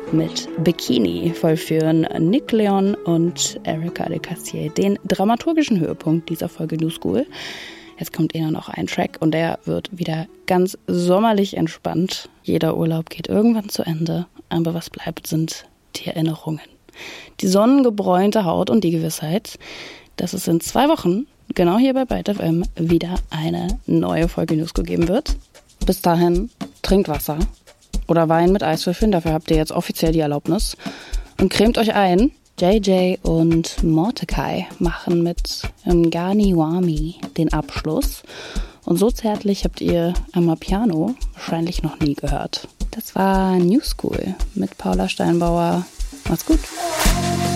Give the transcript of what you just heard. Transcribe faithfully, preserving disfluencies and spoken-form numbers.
mit Bikini vollführen Nick Leon und Erika de Cassier den dramaturgischen Höhepunkt dieser Folge New School. Jetzt kommt eh noch ein Track und der wird wieder ganz sommerlich entspannt. Jeder Urlaub geht irgendwann zu Ende, aber was bleibt, sind die Erinnerungen. Die sonnengebräunte Haut und die Gewissheit, dass es in zwei Wochen, genau hier bei Byte F M, wieder eine neue Folge New School geben wird. Bis dahin, trinkt Wasser oder Wein mit Eiswürfeln, dafür habt ihr jetzt offiziell die Erlaubnis. Und cremt euch ein. J J und Mordecai machen mit Ngani Wami den Abschluss. Und so zärtlich habt ihr Amapiano wahrscheinlich noch nie gehört. Das war New School mit Paula Steinbauer. Macht's gut.